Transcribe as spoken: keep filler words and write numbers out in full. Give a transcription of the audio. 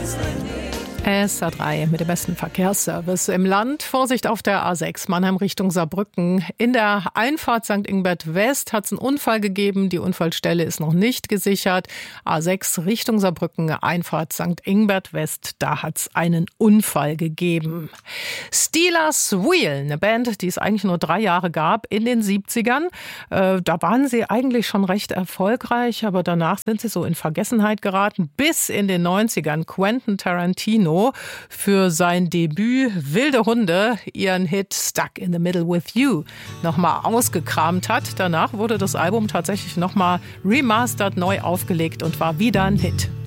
S A drei mit dem besten Verkehrsservice im Land. Vorsicht auf der A sechs, Mannheim Richtung Saarbrücken. In der Einfahrt Sankt Ingbert West hat es einen Unfall gegeben. Die Unfallstelle ist noch nicht gesichert. A sechs Richtung Saarbrücken, Einfahrt Sankt Ingbert West, da hat es einen Unfall gegeben. Steelers Wheel, eine Band, die es eigentlich nur drei Jahre gab in den siebzigern. Äh, da waren sie eigentlich schon recht erfolgreich, aber danach sind sie so in Vergessenheit geraten. Bis in den neunzigern Quentin Tarantino für sein Debüt Wilde Hunde ihren Hit Stuck in the Middle with You nochmal ausgekramt hat. Danach wurde das Album tatsächlich nochmal remastert, neu aufgelegt und war wieder ein Hit.